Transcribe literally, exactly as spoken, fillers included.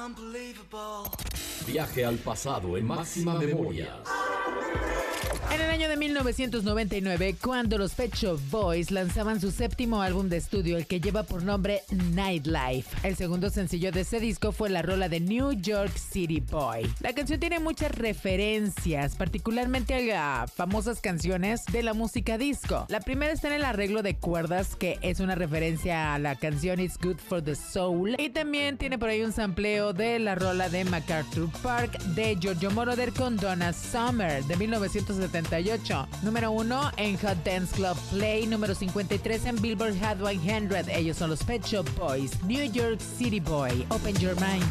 Viaje al pasado en máxima memoria. En el año de mil novecientos noventa y nueve, cuando los Pet Shop Boys lanzaban su séptimo álbum de estudio, el que lleva por nombre Nightlife. El segundo sencillo de ese disco fue la rola de New York City Boy. La canción tiene muchas referencias, particularmente a famosas canciones de la música disco. La primera está en el arreglo de cuerdas, que es una referencia a la canción It's Good for the Soul. Y también tiene por ahí un sampleo de la rola de MacArthur Park de Giorgio Moroder con Donna Summer de mil novecientos setenta y ocho. Número uno en Hot Dance Club Play, número cincuenta y tres en Billboard Hot cien. Ellos son los Pet Shop Boys, New York City Boy. Open your mind.